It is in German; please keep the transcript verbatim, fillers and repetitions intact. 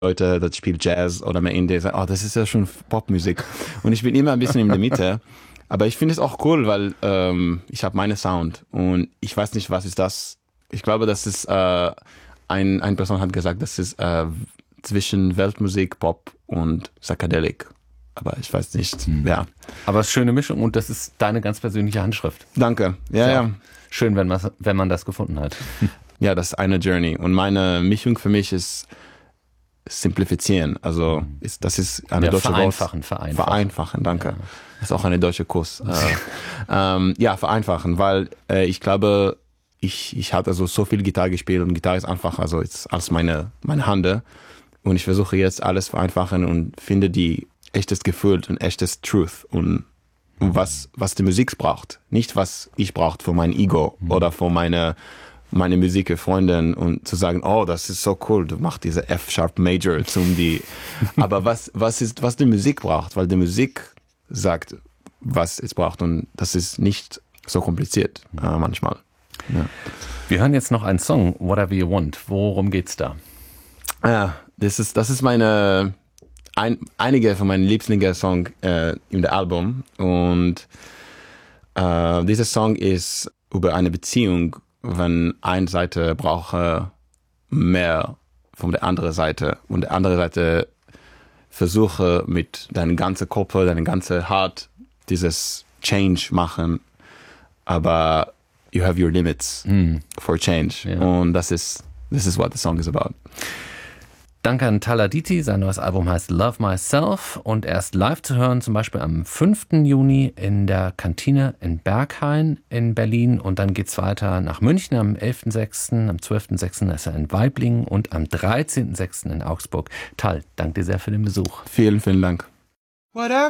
Leute, das spielt Jazz oder mehr Indie, sagen, oh, das ist ja schon Popmusik. Und ich bin immer ein bisschen in der Mitte. Aber ich finde es auch cool, weil ähm, ich habe meine Sound und ich weiß nicht, was ist das. Ich glaube, das ist, äh, ein, eine Person hat gesagt, das ist äh, zwischen Weltmusik, Pop und Psychedelic. Aber ich weiß nicht, mhm. ja. Aber es ist eine schöne Mischung und das ist deine ganz persönliche Handschrift. Danke, ja, ja. ja. Schön, wenn man, wenn man das gefunden hat. Ja, das ist eine Journey. Und meine Mischung für mich ist simplifizieren. Also ist, das ist eine ja, deutsche vereinfachen, vereinfachen. Vereinfachen, danke. Ja. Das ist auch eine deutsche Kurs. äh, ähm, ja, vereinfachen, weil äh, ich glaube, ich, ich hatte also so viel Gitarre gespielt und Gitarre ist einfach, also ist als meine, meine Hand. Und ich versuche jetzt alles vereinfachen und finde die echtes Gefühl und echtes Truth und, und was, was die Musik braucht. Nicht, was ich brauche für mein Ego mhm. oder für meine, meine Musikfreundin und zu sagen, oh, das ist so cool, du machst diese F-Sharp Major zum die. Aber was, was ist, was die Musik braucht, weil die Musik sagt, was es braucht und das ist nicht so kompliziert äh, manchmal. Ja. Wir hören jetzt noch einen Song, Whatever You Want. Worum geht's da? Ja, das ist, das ist meine, ein, einige von meinen Lieblingssongs äh, in der Album und äh, dieser Song ist über eine Beziehung, wenn eine Seite braucht mehr von der anderen Seite und der andere Seite versuche mit deiner ganzen Körper, deine ganze Heart dieses Change machen, aber you have your limits mm. for change. Yeah. Und das ist, this is what the song is about. Danke an Talla Diti. Sein neues Album heißt Love Myself und er ist live zu hören, zum Beispiel am fünften Juni in der Kantine in Berghain in Berlin. Und dann geht's weiter nach München am elften sechsten Am zwölften sechsten ist er in Waiblingen und am dreizehnten sechsten in Augsburg. Tal, danke dir sehr für den Besuch. Vielen, vielen Dank. Whatever